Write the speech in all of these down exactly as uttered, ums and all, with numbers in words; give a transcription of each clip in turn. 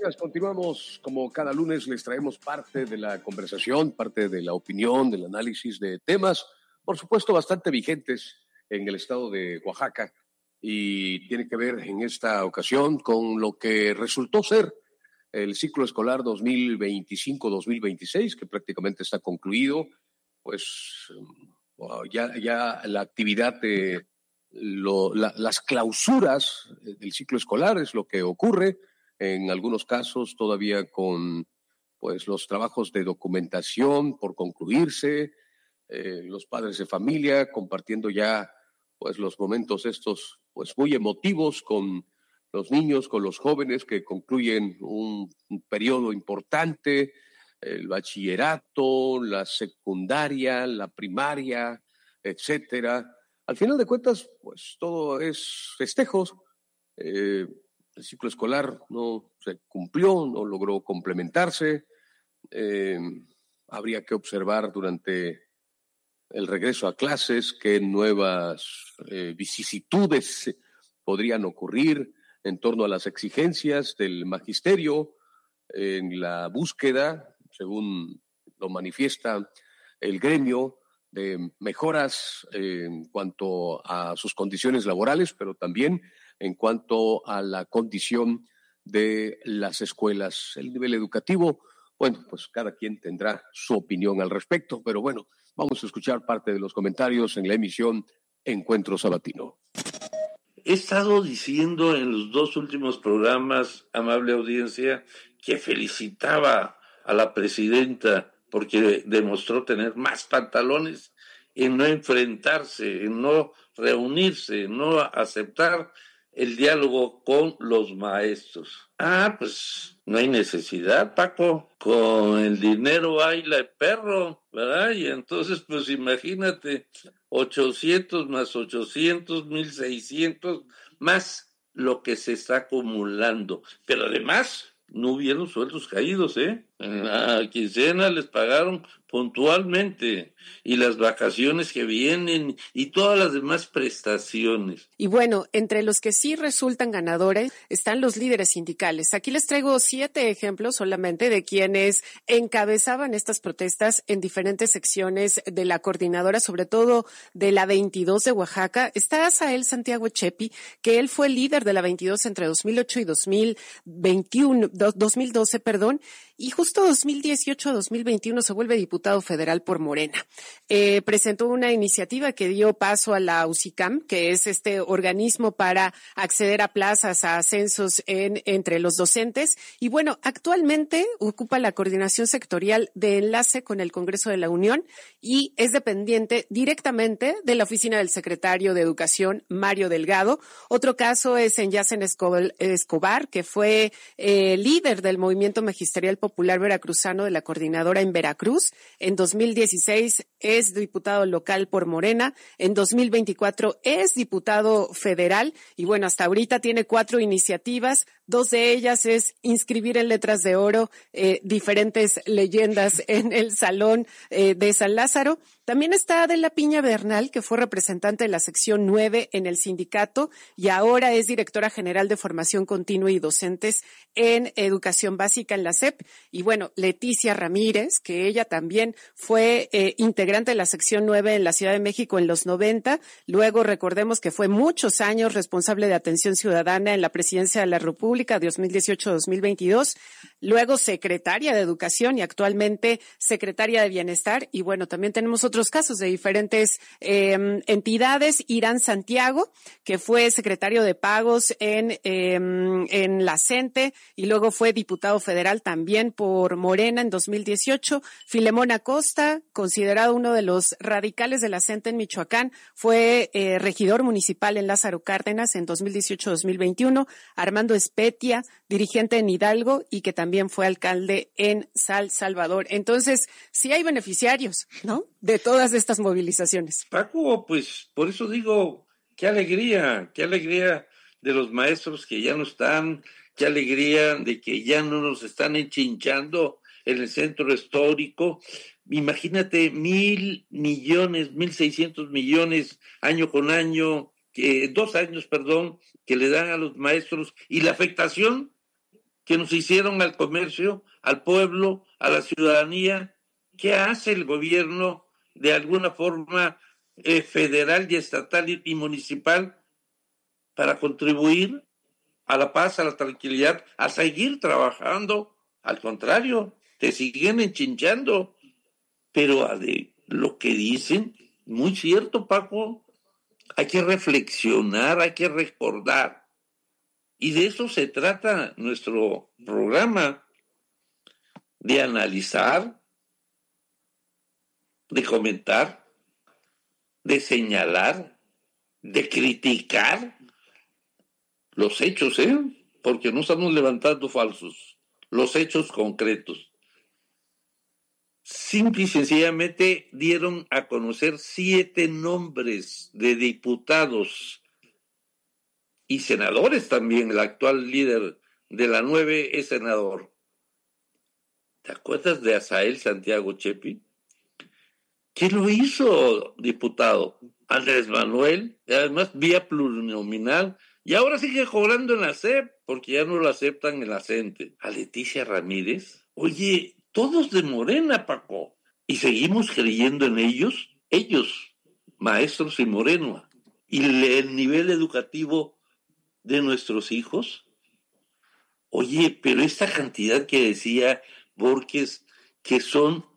gracias. Continuamos. Como cada lunes les traemos parte de la conversación, parte de la opinión, del análisis de temas, por supuesto, bastante vigentes en el estado de Oaxaca, y tiene que ver en esta ocasión con lo que resultó ser el ciclo escolar dos mil veinticinco dos mil veintiséis, que prácticamente está concluido. Pues ya, ya la actividad de lo, la, las clausuras del ciclo escolar es lo que ocurre. En algunos casos todavía con pues los trabajos de documentación por concluirse, eh, los padres de familia compartiendo ya pues los momentos estos pues muy emotivos con los niños, con los jóvenes que concluyen un, un periodo importante, el bachillerato, la secundaria, la primaria, etcétera. Al final de cuentas, pues todo es festejos. Eh, El ciclo escolar no se cumplió, no logró complementarse. Eh, habría que observar durante el regreso a clases qué nuevas eh, vicisitudes podrían ocurrir en torno a las exigencias del magisterio en la búsqueda, según lo manifiesta el gremio, de mejoras eh, en cuanto a sus condiciones laborales, pero también en cuanto a la condición de las escuelas. El nivel educativo, bueno, pues cada quien tendrá su opinión al respecto, pero bueno, vamos a escuchar parte de los comentarios en la emisión Encuentro Sabatino. He estado diciendo en los dos últimos programas, amable audiencia, que felicitaba a la presidenta porque demostró tener más pantalones en no enfrentarse, en no reunirse, en no aceptar el diálogo con los maestros. Ah, pues no hay necesidad, Paco. Con el dinero baila el perro, ¿verdad? Y entonces, pues imagínate, ochocientos más ochocientos, mil seiscientos, más lo que se está acumulando. Pero además, no hubieron sueldos caídos, ¿eh? A quincena les pagaron puntualmente, y las vacaciones que vienen y todas las demás prestaciones. Y bueno, entre los que sí resultan ganadores están los líderes sindicales. Aquí les traigo siete ejemplos solamente de quienes encabezaban estas protestas en diferentes secciones de la coordinadora, sobre todo de la veintidós de Oaxaca. Está Asael Santiago Chepi, que él fue líder de la veintidós entre dos mil ocho y dos mil veintiuno, dos mil doce, perdón, y justo dos mil dieciocho a dos mil veintiuno se vuelve diputado federal por Morena. Eh, presentó una iniciativa que dio paso a la U C I C A M, que es este organismo para acceder a plazas, a ascensos en, entre los docentes. Y bueno, actualmente ocupa la coordinación sectorial de enlace con el Congreso de la Unión y es dependiente directamente de la oficina del secretario de Educación, Mario Delgado. Otro caso es en Yacen Escobar, que fue eh, líder del Movimiento Magisterial Popular Veracruzano de la coordinadora en Veracruz. En dos mil dieciséis es diputado local por Morena. En dos mil veinticuatro es diputado federal. Y bueno, hasta ahorita tiene cuatro iniciativas. Dos de ellas es inscribir en letras de oro eh, diferentes leyendas en el Salón eh, de San Lázaro. También está Adela Piña Bernal, que fue representante de la sección nueve en el sindicato y ahora es directora general de formación continua y docentes en educación básica en la S E P. Y bueno, Leticia Ramírez, que ella también fue eh, integrante de la sección nueve en la Ciudad de México en los noventa. Luego recordemos que fue muchos años responsable de atención ciudadana en la presidencia de la República de dos mil dieciocho a dos mil veintidós. Luego secretaria de Educación y actualmente secretaria de Bienestar. Y bueno, también tenemos otros casos de diferentes eh, entidades. Irán Santiago, que fue secretario de Pagos en, eh, en la CENTE y luego fue diputado federal también por Morena en dos mil dieciocho. Filemón Acosta, considerado uno de los radicales de la CENTE en Michoacán, fue eh, regidor municipal en Lázaro Cárdenas en dos mil dieciocho a dos mil veintiuno. Armando Espetia, dirigente en Hidalgo y que también fue alcalde en San Salvador. Entonces, sí hay beneficiarios, ¿no?, de todas estas movilizaciones. Paco, pues por eso digo, qué alegría, qué alegría de los maestros que ya no están, qué alegría de que ya no nos están enchinchando en el centro histórico. Imagínate, mil millones, mil seiscientos millones año con año, que, dos años, perdón, que le dan a los maestros y la afectación que nos hicieron al comercio, al pueblo, a la ciudadanía. ¿Qué hace el gobierno de alguna forma eh, federal y estatal y, y municipal para contribuir a la paz, a la tranquilidad, a seguir trabajando? Al contrario, te siguen enchinchando. Pero de lo que dicen, muy cierto, Paco, hay que reflexionar, hay que recordar. Y de eso se trata nuestro programa, de analizar, de comentar, de señalar, de criticar los hechos, ¿eh? Porque no estamos levantando falsos, los hechos concretos. Simple y sencillamente dieron a conocer siete nombres de diputados y senadores también. El actual líder de la nueve es senador. ¿Te acuerdas de Asael Santiago Chepi? ¿Quién lo hizo diputado? Andrés Manuel, y además vía plurinominal, y ahora sigue cobrando en la S E P, porque ya no lo aceptan en la CENTE. A Leticia Ramírez, oye, todos de Morena, Paco, y seguimos creyendo en ellos, ellos, maestros y Moreno, y el nivel educativo de nuestros hijos. Oye, pero esta cantidad que decía Borges, que son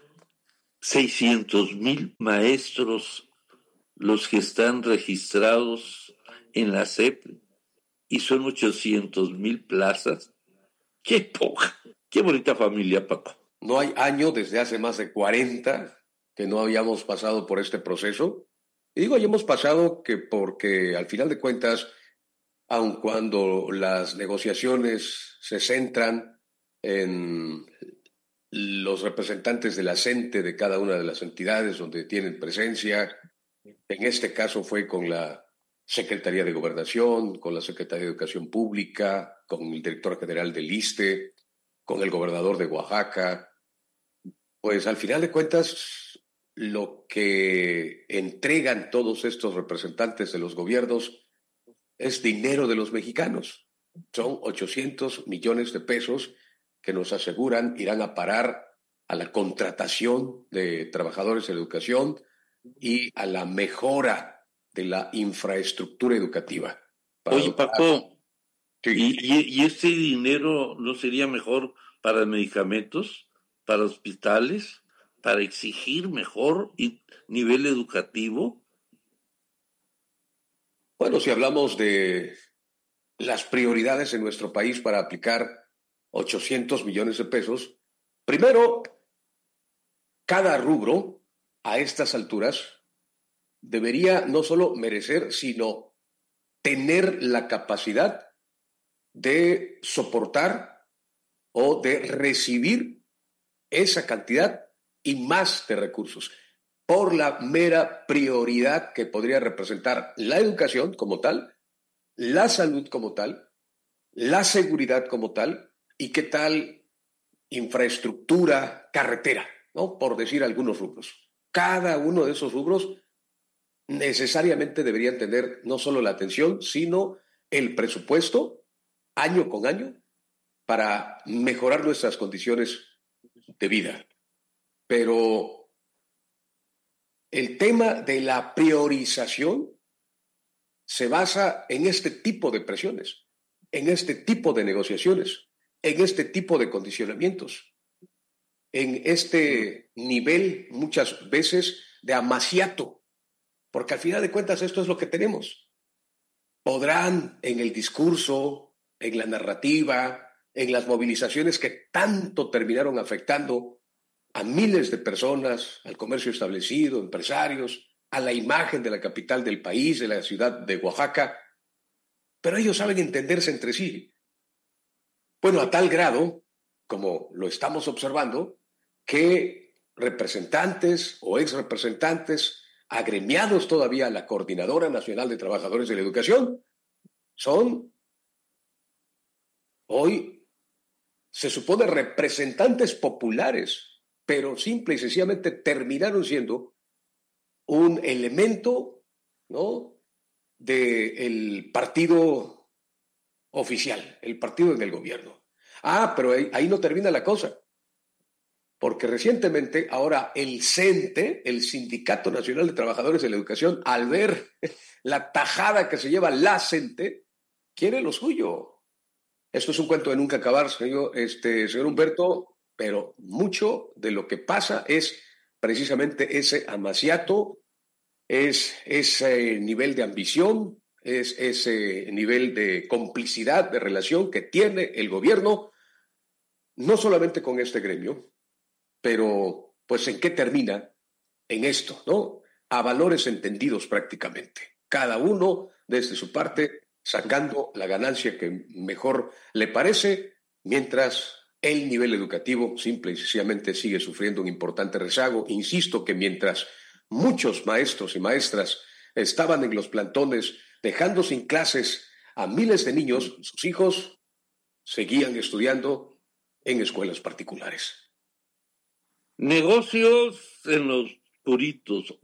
seiscientos mil maestros los que están registrados en la S E P y son ochocientos mil plazas. ¡Qué poca! ¡Qué bonita familia, Paco! No hay año desde hace más de cuarenta que no habíamos pasado por este proceso. Y digo, hayamos pasado que porque al final de cuentas, aun cuando las negociaciones se centran en los representantes de la CENTE de cada una de las entidades donde tienen presencia, en este caso fue con la Secretaría de Gobernación, con la Secretaría de Educación Pública, con el director general del ISSSTE, con el gobernador de Oaxaca. Pues al final de cuentas, lo que entregan todos estos representantes de los gobiernos es dinero de los mexicanos. Son ochocientos millones de pesos que nos aseguran irán a parar a la contratación de trabajadores de la educación y a la mejora de la infraestructura educativa. Oye, Paco, sí. ¿y, y, ¿y este dinero no sería mejor para medicamentos, para hospitales, para exigir mejor nivel educativo? Bueno, si hablamos de las prioridades en nuestro país para aplicar ochocientos millones de pesos, primero, cada rubro a estas alturas debería no solo merecer, sino tener la capacidad de soportar o de recibir esa cantidad y más de recursos por la mera prioridad que podría representar la educación como tal, la salud como tal, la seguridad como tal y qué tal infraestructura, carretera, ¿no? Por decir algunos rubros. Cada uno de esos rubros necesariamente deberían tener no solo la atención, sino el presupuesto año con año para mejorar nuestras condiciones de vida. Pero el tema de la priorización se basa en este tipo de presiones, en este tipo de negociaciones, en este tipo de condicionamientos, en este nivel muchas veces de amaciato, porque al final de cuentas esto es lo que tenemos. Podrán en el discurso, en la narrativa, en las movilizaciones que tanto terminaron afectando a miles de personas, al comercio establecido, empresarios, a la imagen de la capital del país, de la ciudad de Oaxaca, pero ellos saben entenderse entre sí. Bueno, a tal grado, como lo estamos observando, que representantes o ex representantes agremiados todavía a la Coordinadora Nacional de Trabajadores de la Educación son hoy, se supone, representantes populares, pero simple y sencillamente terminaron siendo un elemento, ¿no?, del partido oficial, el partido del gobierno. Ah, pero ahí, ahí no termina la cosa. Porque recientemente, ahora el CENTE, el Sindicato Nacional de Trabajadores de la Educación, al ver la tajada que se lleva la CENTE, quiere lo suyo. Esto es un cuento de nunca acabar, señor, este, señor Humberto, pero mucho de lo que pasa es precisamente ese amaciato, es ese nivel de ambición, es ese nivel de complicidad, de relación que tiene el gobierno, no solamente con este gremio, pero pues ¿en qué termina? En esto, ¿no? A valores entendidos prácticamente. Cada uno desde su parte sacando la ganancia que mejor le parece, mientras el nivel educativo simple y sencillamente sigue sufriendo un importante rezago. Insisto que mientras muchos maestros y maestras estaban en los plantones dejando sin clases a miles de niños, sus hijos seguían estudiando en escuelas particulares. Negocios en los puritos,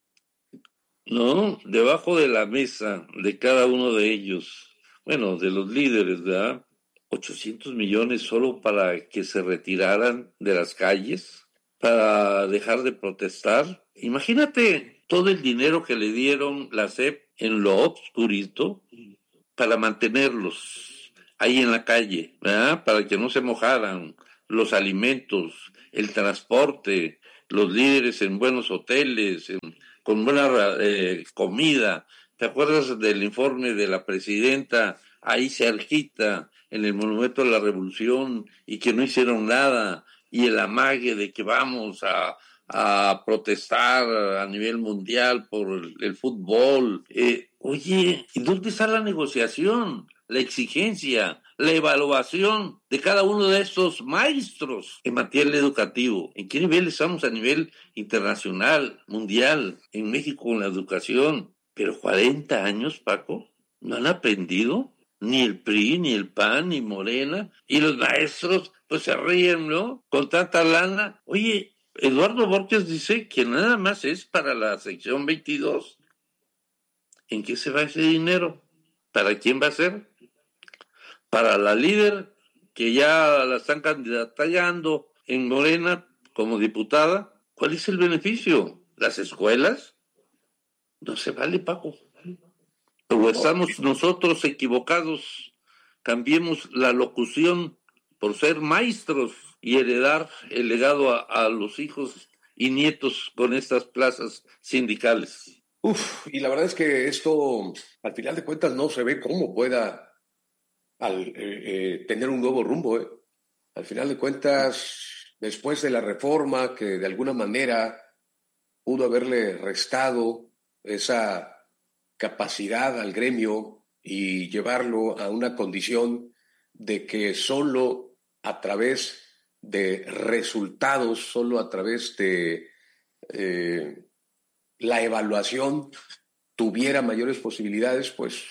¿no? Debajo de la mesa de cada uno de ellos, bueno, de los líderes, ¿verdad? ochocientos millones solo para que se retiraran de las calles, para dejar de protestar. Imagínate todo el dinero que le dieron la S E P en lo obscurito para mantenerlos ahí en la calle, ¿verdad? Para que no se mojaran, los alimentos, el transporte, los líderes en buenos hoteles, en, con buena eh, comida. ¿Te acuerdas del informe de la presidenta ahí cerquita, en el Monumento a la Revolución, y que no hicieron nada, y el amague de que vamos a, a protestar a nivel mundial por el, el fútbol? Eh, oye, ¿y dónde está la negociación, la exigencia, la evaluación de cada uno de estos maestros en materia educativa? ¿En qué nivel estamos a nivel internacional, mundial, en México con la educación? Pero cuarenta años, Paco, ¿no han aprendido? Ni el P R I, ni el P A N, ni Morena, y los maestros pues se ríen, ¿no? Con tanta lana. Oye, Eduardo Borges dice que nada más es para la sección veintidós. ¿En qué se va ese dinero? ¿Para quién va a ser? Para la líder, que ya la están candidatando en Morena como diputada. ¿Cuál es el beneficio? ¿Las escuelas? No se vale, Paco. O estamos nosotros equivocados. Cambiemos la locución por ser maestros y heredar el legado a, a los hijos y nietos con estas plazas sindicales. Uf, y la verdad es que esto, al final de cuentas, no se ve cómo pueda al, eh, eh, tener un nuevo rumbo. ¿eh? Al final de cuentas, después de la reforma que de alguna manera pudo haberle restado esa capacidad al gremio y llevarlo a una condición de que solo a través de resultados, solo a través de eh, la evaluación tuviera mayores posibilidades, pues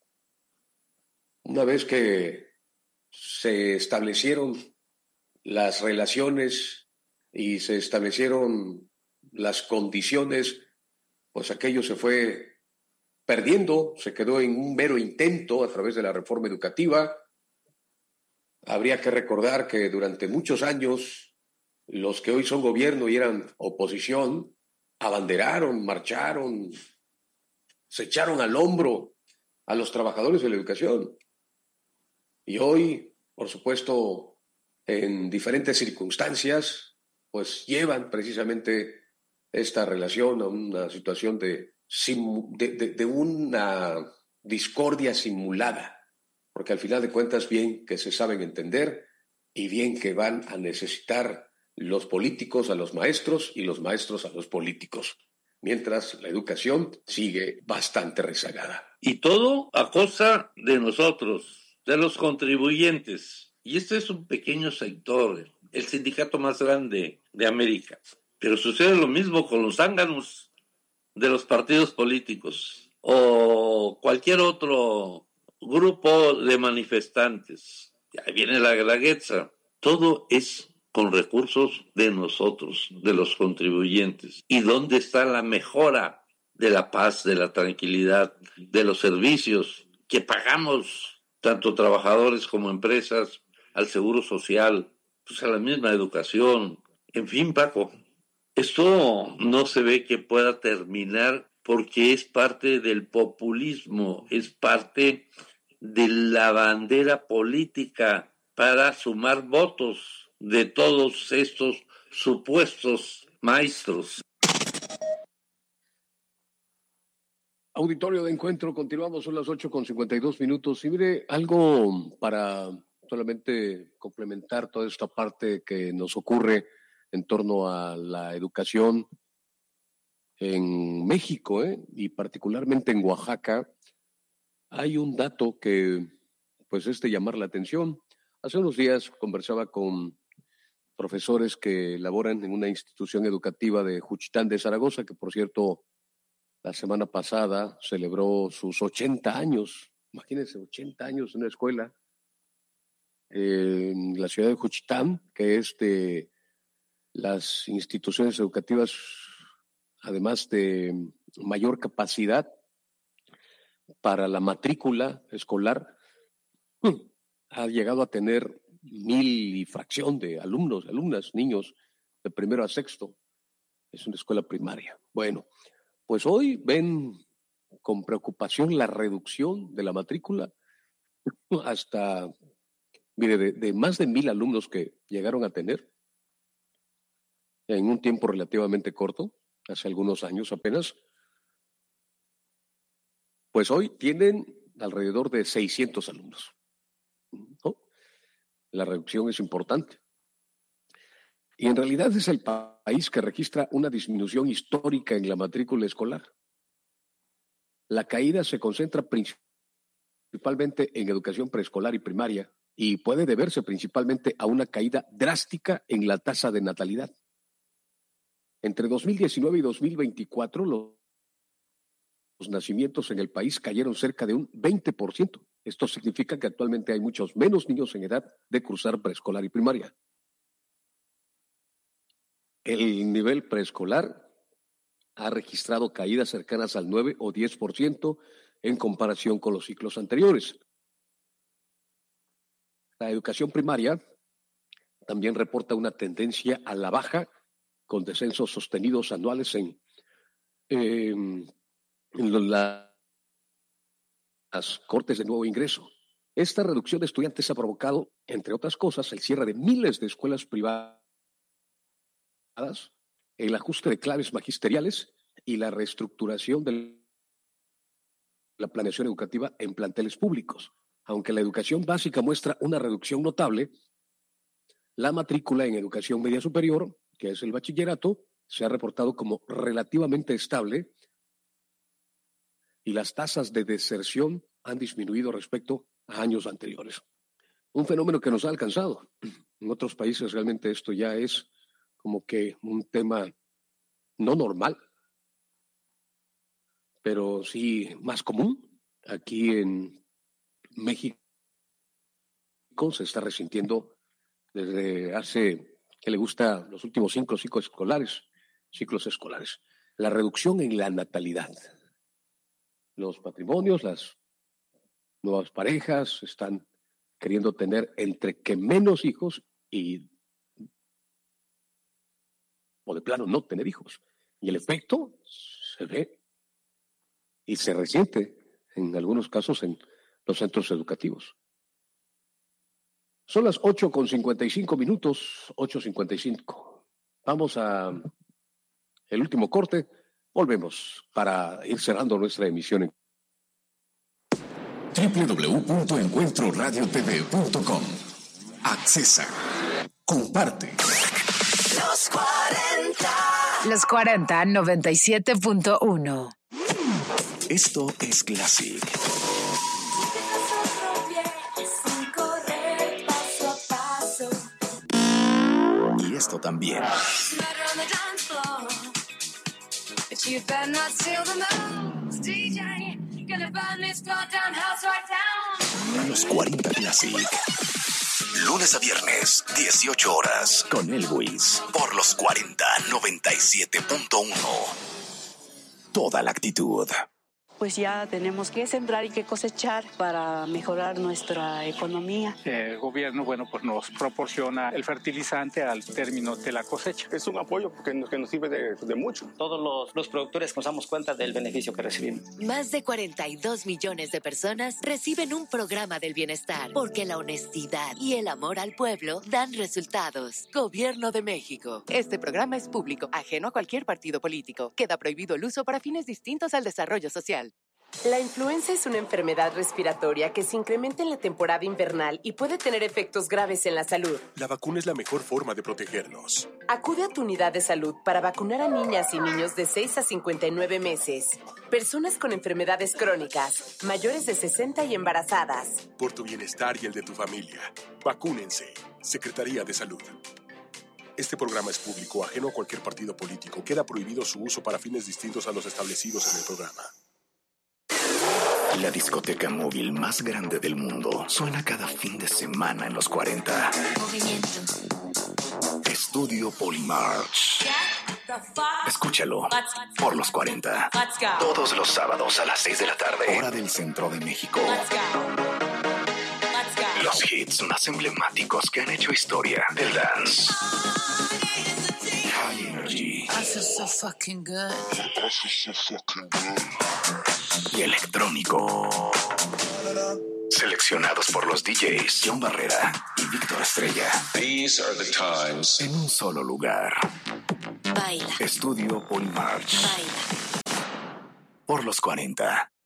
una vez que se establecieron las relaciones y se establecieron las condiciones, pues aquello se fue perdiendo, se quedó en un mero intento a través de la reforma educativa. Habría que recordar que durante muchos años los que hoy son gobierno y eran oposición abanderaron, marcharon, se echaron al hombro a los trabajadores de la educación. Y hoy, por supuesto, en diferentes circunstancias, pues llevan precisamente esta relación a una situación de De, de, de una discordia simulada, porque al final de cuentas bien que se saben entender y bien que van a necesitar los políticos a los maestros y los maestros a los políticos, mientras la educación sigue bastante rezagada. Y todo a costa de nosotros, de los contribuyentes. Y este es un pequeño sector, el sindicato más grande de América. Pero sucede lo mismo con los zánganos de los partidos políticos o cualquier otro grupo de manifestantes. Ahí viene la Guelaguetza. Todo es con recursos de nosotros, de los contribuyentes. ¿Y dónde está la mejora de la paz, de la tranquilidad, de los servicios que pagamos, tanto trabajadores como empresas, al seguro social, pues a la misma educación. En fin, Paco, esto no se ve que pueda terminar porque es parte del populismo, es parte de la bandera política para sumar votos de todos estos supuestos maestros. Auditorio de Encuentro, continuamos, son las ocho con cincuenta y dos minutos. Y mire, algo para solamente complementar toda esta parte que nos ocurre en torno a la educación en México, ¿eh? Y particularmente en Oaxaca, hay un dato que pues es de llamar la atención. Hace unos días conversaba con profesores que laboran en una institución educativa de Juchitán de Zaragoza, que por cierto la semana pasada celebró sus ochenta años. Imagínense, ochenta años en una escuela en la ciudad de Juchitán, que es de las instituciones educativas, además de mayor capacidad para la matrícula escolar, ha llegado a tener mil y fracción de alumnos, alumnas, niños de primero a sexto. Es una escuela primaria. Bueno, pues hoy ven con preocupación la reducción de la matrícula hasta, mire, de, de más de mil alumnos que llegaron a tener en un tiempo relativamente corto, hace algunos años apenas, pues hoy tienen alrededor de seiscientos alumnos, ¿no? La reducción es importante. Y en realidad es el país que registra una disminución histórica en la matrícula escolar. La caída se concentra principalmente en educación preescolar y primaria y puede deberse principalmente a una caída drástica en la tasa de natalidad. Entre dos mil diecinueve y dos mil veinticuatro, los, los nacimientos en el país cayeron cerca de un veinte por ciento. Esto significa que actualmente hay muchos menos niños en edad de cursar preescolar y primaria. El nivel preescolar ha registrado caídas cercanas al nueve o diez por ciento en comparación con los ciclos anteriores. La educación primaria también reporta una tendencia a la baja, con descensos sostenidos anuales en, eh, en la, las cortes de nuevo ingreso. Esta reducción de estudiantes ha provocado, entre otras cosas, el cierre de miles de escuelas privadas, el ajuste de claves magisteriales y la reestructuración de la planeación educativa en planteles públicos. Aunque la educación básica muestra una reducción notable, la matrícula en educación media superior, que es el bachillerato, se ha reportado como relativamente estable y las tasas de deserción han disminuido respecto a años anteriores. Un fenómeno que nos ha alcanzado. En otros países realmente esto ya es como que un tema no normal, pero sí más común. Aquí en México se está resintiendo desde hace, que le gusta, los últimos cinco ciclos escolares, ciclos escolares, la reducción en la natalidad. Los matrimonios, las nuevas parejas están queriendo tener entre que menos hijos y o de plano no tener hijos. Y el efecto se ve y se resiente en algunos casos en los centros educativos. Son las ocho con cincuenta y cinco minutos, ocho cincuenta y cinco. Vamos a el último corte. Volvemos para ir cerrando nuestra emisión en doble u doble u doble u punto encuentro radio t v punto com. Accesa. Comparte. Los cuarenta. Los cuarenta, noventa y siete punto uno. Esto es Classic. Y esto también. Los cuarenta Classic. Lunes a viernes, dieciocho horas, con Elwis, por los cuarenta, noventa y siete punto uno. Toda la actitud. pues ya tenemos que sembrar y que cosechar para mejorar nuestra economía. El gobierno, bueno, pues nos proporciona el fertilizante al término de la cosecha. Es un apoyo que nos, que nos sirve de, de mucho. Todos los, los productores nos damos cuenta del beneficio que recibimos. Más de cuarenta y dos millones de personas reciben un programa del bienestar, porque la honestidad y el amor al pueblo dan resultados. Gobierno de México. Este programa es público, ajeno a cualquier partido político. Queda prohibido el uso para fines distintos al desarrollo social. La influenza es una enfermedad respiratoria que se incrementa en la temporada invernal y puede tener efectos graves en la salud. La vacuna es la mejor forma de protegernos. Acude a tu unidad de salud para vacunar a niñas y niños de seis a cincuenta y nueve meses, personas con enfermedades crónicas, mayores de sesenta y embarazadas. Por tu bienestar y el de tu familia, vacúnense. Secretaría de Salud. Este programa es público, ajeno a cualquier partido político. Queda prohibido su uso para fines distintos a los establecidos en el programa. La discoteca móvil más grande del mundo suena cada fin de semana en los cuarenta. Movimiento. Estudio Polymarch. Escúchalo por los cuarenta. Todos los sábados a las seis de la tarde. Hora del centro de México. Los hits más emblemáticos que han hecho historia del dance. High Energy. I feel so fucking good. I feel so fucking good. Y electrónico. Seleccionados por los D Js John Barrera y Víctor Estrella. These are the times. En un solo lugar. Baila. Estudio Polymarch. Baila. Por los cuarenta.